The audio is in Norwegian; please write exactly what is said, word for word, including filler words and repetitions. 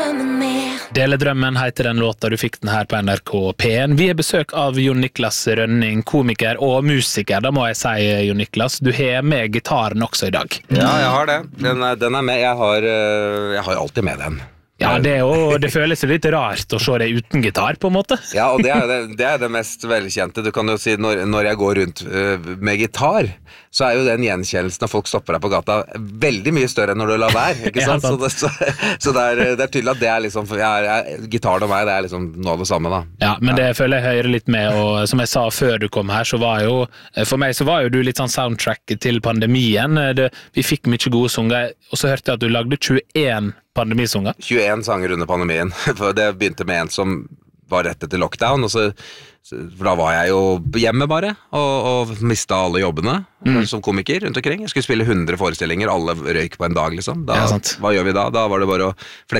drømmen mer. Dele drømmen heter den låta, du fikk den her på N R K P en. Vi er besøk av Jon Niklas Rønning, komiker og musiker, da må jeg si, Jon Niklas. Du har med gitaren også i dag. Ja, jeg har det. Den er, den er med. Jeg har, jeg har alltid med den. Ja, det, er jo, det føles litt rart å se deg uten gitar, på en måte. Ja, og det er det, det, er det mest velkjente. Du kan jo si, når, når jeg går rundt uh, med gitar, så er jo den gjenkjennelsen når folk stopper deg på gata veldig mye større enn når du lar være, ikke sant? Ja, sant. Så, det, så, så det, er, det er tydelig at det er liksom, jeg, jeg, gitaren og meg, det er liksom noe av det samme da. Ja, men det føler jeg hører litt med, og som jeg sa før du kom her, så var jo, for meg så var jo du litt sånn soundtrack til pandemien. Det, vi fikk mye gode sanger, og så hørte jeg at du lagde tjueen pandemisanger. tjueen sanger under pandemien, for det begynte med en som var rett etter lockdown, og så, for da var jeg jo hjemme bare, og, og mistet alle jobbene mm. som komiker rundt omkring. Jeg skulle spille hundre forestillinger, alle røyk på en dag liksom. Da, ja, hva gjør vi da? Da var det bare å